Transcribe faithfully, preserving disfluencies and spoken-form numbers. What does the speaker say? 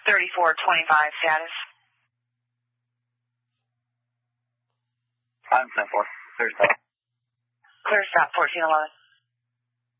thirty-four twenty-five status. I'm ten four. Clear stop. Clear stop, fourteen eleven.